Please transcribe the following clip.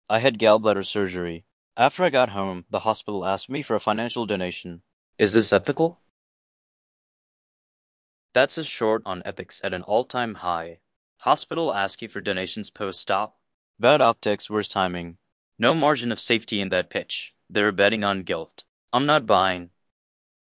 I had gallbladder surgery. After I got home, the hospital asked me for a financial donation. Is this ethical? That's a short on ethics at an all-time high. Hospital asking for donations post-op. Bad optics, worse timing. No margin of safety in that pitch. They're betting on guilt. I'm not buying.